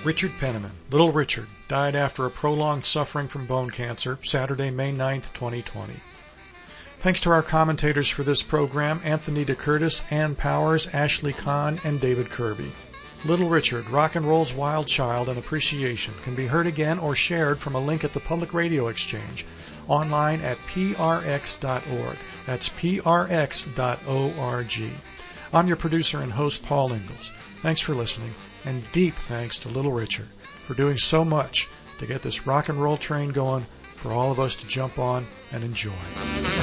Richard Penniman, Little Richard, died after a prolonged suffering from bone cancer, Saturday, May 9th, 2020. Thanks to our commentators for this program, Anthony DeCurtis, Ann Powers, Ashley Kahn, and David Kirby. Little Richard, Rock and Roll's Wild Child, and Appreciation can be heard again or shared from a link at the Public Radio Exchange, online at prx.org. That's prx.org. I'm your producer and host, Paul Ingalls. Thanks for listening, and deep thanks to Little Richard for doing so much to get this rock and roll train going for all of us to jump on and enjoy.